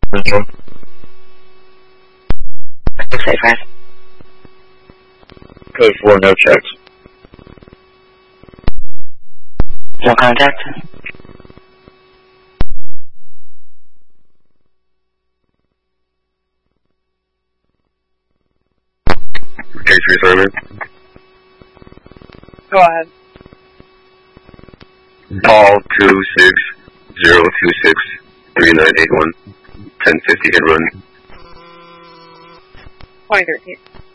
Control. Say fast. Code 4, no checks. No contact. K3 server. Go ahead. Call 260263981. 1050 hit run. 2013.